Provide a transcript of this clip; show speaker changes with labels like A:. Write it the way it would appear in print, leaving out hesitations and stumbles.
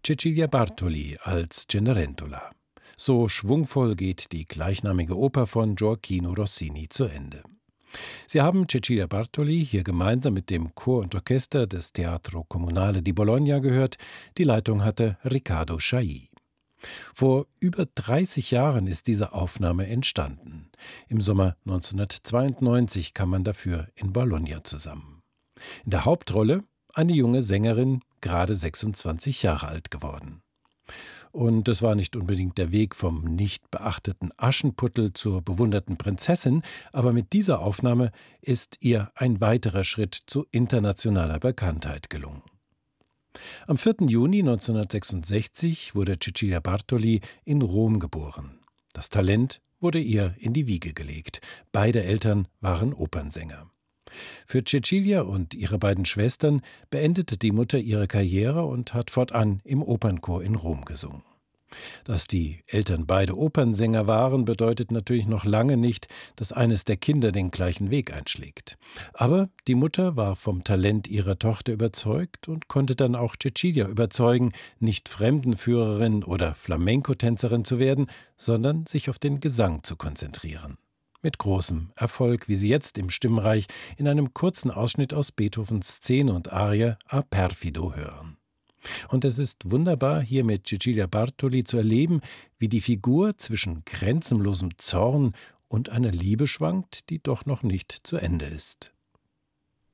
A: Cecilia Bartoli als Cenerentola. So schwungvoll geht die gleichnamige Oper von Gioacchino Rossini zu Ende. Sie haben Cecilia Bartoli hier gemeinsam mit dem Chor und Orchester des Teatro Comunale di Bologna gehört. Die Leitung hatte Riccardo Chailly. Vor über 30 Jahren ist diese Aufnahme entstanden. Im Sommer 1992 kam man dafür in Bologna zusammen. In der Hauptrolle eine junge Sängerin, gerade 26 Jahre alt geworden. Und es war nicht unbedingt der Weg vom nicht beachteten Aschenputtel zur bewunderten Prinzessin, aber mit dieser Aufnahme ist ihr ein weiterer Schritt zu internationaler Bekanntheit gelungen. Am 4. Juni 1966 wurde Cecilia Bartoli in Rom geboren. Das Talent wurde ihr in die Wiege gelegt. Beide Eltern waren Opernsänger. Für Cecilia und ihre beiden Schwestern beendete die Mutter ihre Karriere und hat fortan im Opernchor in Rom gesungen. Dass die Eltern beide Opernsänger waren, bedeutet natürlich noch lange nicht, dass eines der Kinder den gleichen Weg einschlägt. Aber die Mutter war vom Talent ihrer Tochter überzeugt und konnte dann auch Cecilia überzeugen, nicht Fremdenführerin oder Flamenco-Tänzerin zu werden, sondern sich auf den Gesang zu konzentrieren. Mit großem Erfolg, wie Sie jetzt im Stimmreich in einem kurzen Ausschnitt aus Beethovens Szene und Arie A Perfido hören. Und es ist wunderbar, hier mit Cecilia Bartoli zu erleben, wie die Figur zwischen grenzenlosem Zorn und einer Liebe schwankt, die doch noch nicht zu Ende ist.